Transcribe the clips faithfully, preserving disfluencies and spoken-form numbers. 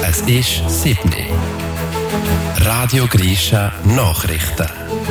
Es ist sieben Uhr. Radio Grisha Nachrichten.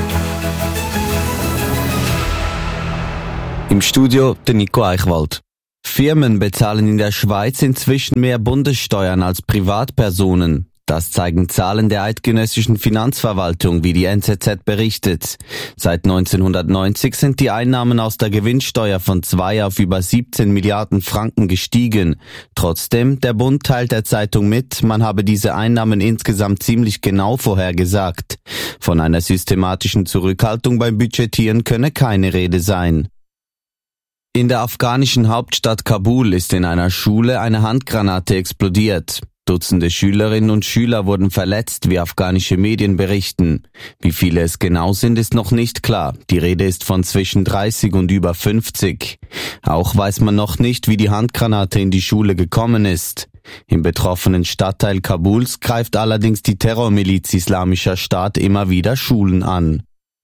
Im Studio der Nico Eichwald. Firmen bezahlen in der Schweiz inzwischen mehr Bundessteuern als Privatpersonen. Das zeigen Zahlen der eidgenössischen Finanzverwaltung, wie die N Z Z berichtet. Seit neunzehnhundertneunzig sind die Einnahmen aus der Gewinnsteuer von zwei auf über siebzehn Milliarden Franken gestiegen. Trotzdem, der Bund teilt der Zeitung mit, man habe diese Einnahmen insgesamt ziemlich genau vorhergesagt. Von einer systematischen Zurückhaltung beim Budgetieren könne keine Rede sein. In der afghanischen Hauptstadt Kabul ist in einer Schule eine Handgranate explodiert. Dutzende Schülerinnen und Schüler wurden verletzt, wie afghanische Medien berichten. Wie viele es genau sind, ist noch nicht klar. Die Rede ist von zwischen dreißig und über fünfzig. Auch weiß man noch nicht, wie die Handgranate in die Schule gekommen ist. Im betroffenen Stadtteil Kabuls greift allerdings die Terrormiliz Islamischer Staat immer wieder Schulen an.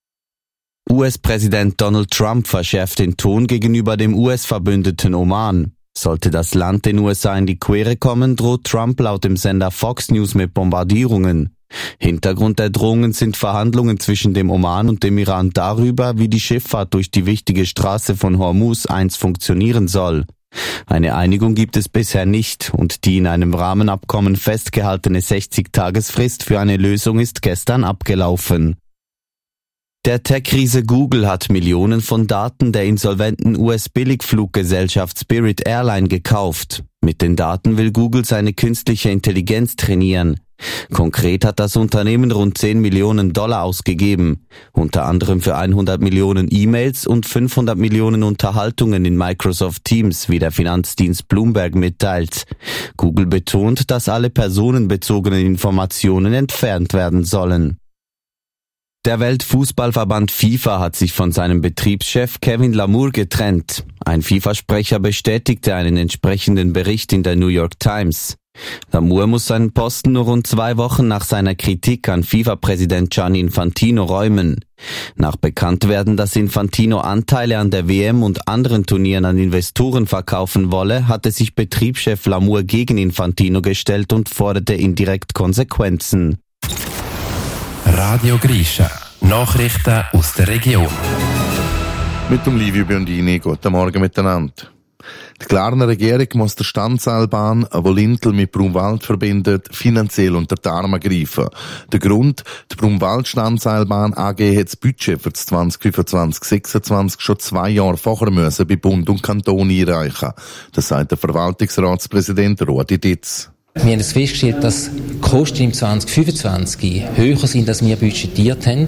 U S-Präsident Donald Trump verschärft den Ton gegenüber dem U S-Verbündeten Oman. Sollte das Land den U S A in die Quere kommen, droht Trump laut dem Sender Fox News mit Bombardierungen. Hintergrund der Drohungen sind Verhandlungen zwischen dem Oman und dem Iran darüber, wie die Schifffahrt durch die wichtige Straße von Hormuz einst funktionieren soll. Eine Einigung gibt es bisher nicht und die in einem Rahmenabkommen festgehaltene sechzig-Tagesfrist für eine Lösung ist gestern abgelaufen. Der Tech-Riese Google hat Millionen von Daten der insolventen U S-Billigfluggesellschaft Spirit Airline gekauft. Mit den Daten will Google seine künstliche Intelligenz trainieren. Konkret hat das Unternehmen rund zehn Millionen Dollar ausgegeben, unter anderem für hundert Millionen E-Mails und fünfhundert Millionen Unterhaltungen in Microsoft Teams, wie der Finanzdienst Bloomberg mitteilt. Google betont, dass alle personenbezogenen Informationen entfernt werden sollen. Der Weltfußballverband FIFA hat sich von seinem Betriebschef Kevin Lamour getrennt. Ein FIFA-Sprecher bestätigte einen entsprechenden Bericht in der New York Times. Lamour muss seinen Posten nur rund zwei Wochen nach seiner Kritik an FIFA-Präsident Gianni Infantino räumen. Nach Bekanntwerden, dass Infantino Anteile an der W M und anderen Turnieren an Investoren verkaufen wolle, hatte sich Betriebschef Lamour gegen Infantino gestellt und forderte indirekt Konsequenzen. Radio Grisha. Nachrichten aus der Region. Mit dem Livio Biondini. Guten Morgen miteinander. Die Glarner Regierung muss der Standseilbahn, die Lintel mit Brunwald verbindet, finanziell unter die Arme greifen. Der Grund, die Brunwald-Standseilbahn A G hat das Budget für das zwanzig fünfundzwanzig sechsundzwanzig schon zwei Jahre vorher müssen bei Bund und Kanton einreichen. Das sagt der Verwaltungsratspräsident Rudi Ditz. Wir haben es festgestellt, dass die Kosten im zwanzig fünfundzwanzig höher sind, als wir budgetiert haben.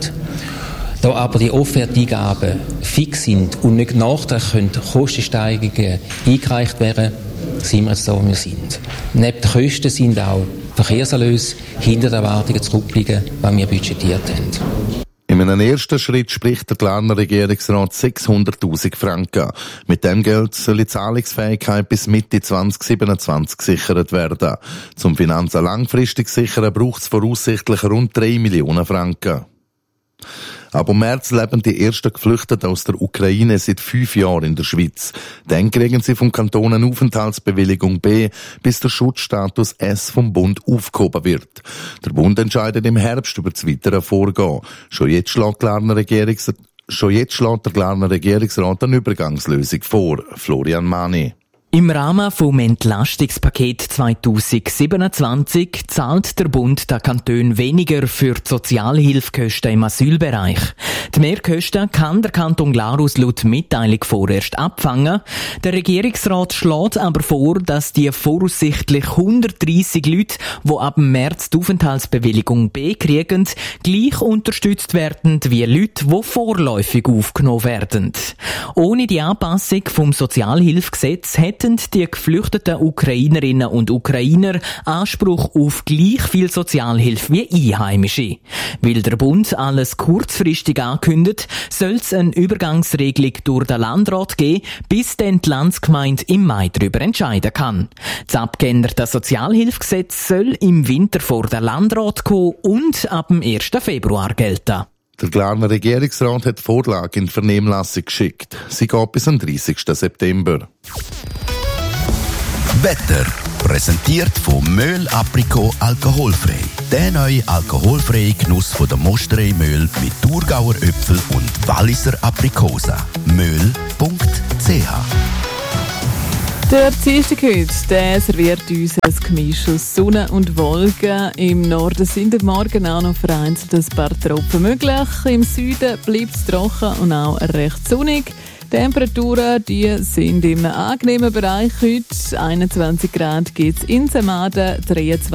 Da aber die Offerteingaben fix sind und nicht nachträglich Kostensteigerungen eingereicht werden, sind wir jetzt da, wo wir sind. Neben den Kosten sind auch Verkehrserlöse hinter den Erwartungen zurückliegen, was wir budgetiert haben. In einem ersten Schritt spricht der Glarner Regierungsrat sechshunderttausend Franken. Mit dem Geld soll die Zahlungsfähigkeit bis Mitte zwanzig siebenundzwanzig gesichert werden. Zum Finanzen langfristig sichern braucht es voraussichtlich rund drei Millionen Franken. Ab im März leben die ersten Geflüchteten aus der Ukraine seit fünf Jahren in der Schweiz. Dann kriegen sie vom Kanton eine Aufenthaltsbewilligung B, bis der Schutzstatus S vom Bund aufgehoben wird. Der Bund entscheidet im Herbst über das weitere Vorgehen. Schon jetzt schlägt, Regierungs- Schon jetzt schlägt der Glarner Regierungsrat eine Übergangslösung vor. Florian Mani. Im Rahmen vom Entlastungspaket zwanzig siebenundzwanzig zahlt der Bund den Kantonen weniger für die Sozialhilfekosten im Asylbereich. Die Mehrkosten kann der Kanton Glarus laut Mitteilung vorerst abfangen. Der Regierungsrat schlägt aber vor, dass die voraussichtlich hundertdreissig Leute, die ab März die Aufenthaltsbewilligung B kriegen, gleich unterstützt werden wie Leute, die vorläufig aufgenommen werden. Ohne die Anpassung vom Sozialhilfegesetz hätten die geflüchteten Ukrainerinnen und Ukrainer Anspruch auf gleich viel Sozialhilfe wie Einheimische. Weil der Bund alles kurzfristig ankündigt, soll es eine Übergangsregelung durch den Landrat geben, bis dann die Landsgemeinde im Mai darüber entscheiden kann. Das abgeänderte Sozialhilfegesetz soll im Winter vor den Landrat kommen und ab dem ersten Februar gelten. Der Glarner Regierungsrat hat die Vorlage in die Vernehmlassung geschickt. Sie geht bis zum dreißigsten September. Wetter. Präsentiert von Möhl Aprikot alkoholfrei. Der neue alkoholfreie Genuss von der Mosterei Möhl mit Thurgauer Äpfel und Walliser Aprikosa. möhl punkt c h. Der Dienstag heute, der serviert uns ein Gemisch aus Sonne und Wolken. Im Norden sind am Morgen auch noch vereinzelt ein paar Tropfen möglich. Im Süden bleibt es trocken und auch recht sonnig. Die Temperaturen die sind im angenehmen Bereich heute. einundzwanzig Grad gibt es in Semaden, dreiundzwanzig